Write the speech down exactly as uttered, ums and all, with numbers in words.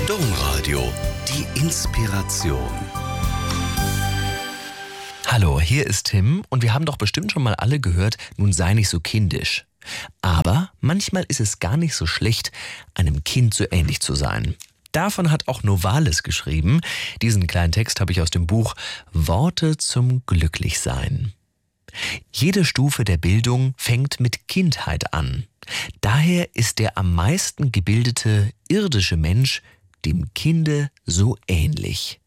Domradio, die Inspiration. Hallo, hier ist Tim und wir haben doch bestimmt schon mal alle gehört, nun sei nicht so kindisch. Aber manchmal ist es gar nicht so schlecht, einem Kind so ähnlich zu sein. Davon hat auch Novalis geschrieben. Diesen kleinen Text habe ich aus dem Buch Worte zum Glücklichsein. Jede Stufe der Bildung fängt mit Kindheit an. Daher ist der am meisten gebildete irdische Mensch dem Kinde so ähnlich.